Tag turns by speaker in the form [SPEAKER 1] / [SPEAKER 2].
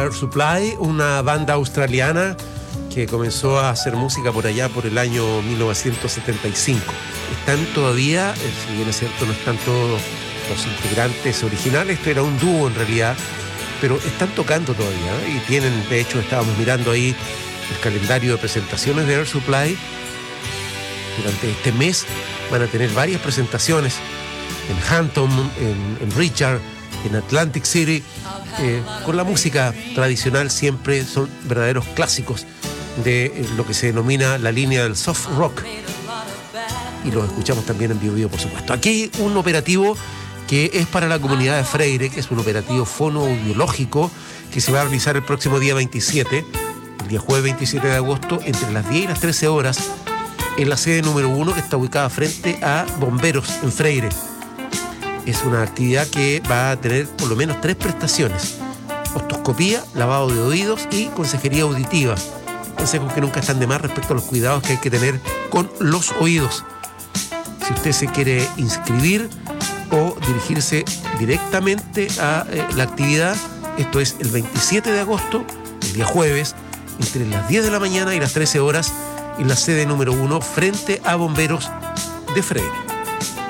[SPEAKER 1] Air Supply, una banda australiana que comenzó a hacer música por allá por el año 1975. Están todavía, si bien es cierto, no están todos los integrantes originales, esto era un dúo en realidad, pero están tocando todavía, ¿eh? Y tienen, de hecho, estábamos mirando ahí el calendario de presentaciones de Air Supply. Durante este mes van a tener varias presentaciones en Hampton, en Richard, en Atlantic City, con la música tradicional. Siempre son verdaderos clásicos de lo que se denomina la línea del soft rock, y los escuchamos también en Bio Bio, por supuesto. Aquí un operativo que es para la comunidad de Freire, que es un operativo fonoaudiológico que se va a realizar el próximo día 27, el día jueves 27 de agosto, entre las 10 y las 13 horas, en la sede número 1, que está ubicada frente a Bomberos, en Freire. Es una actividad que va a tener por lo menos 3 prestaciones: otoscopía, lavado de oídos y consejería auditiva. Consejos que nunca están de más respecto a los cuidados que hay que tener con los oídos. Si usted se quiere inscribir o dirigirse directamente a la actividad, esto es el 27 de agosto, el día jueves, entre las 10 de la mañana y las 13 horas, en la sede número 1, frente a Bomberos de Freire.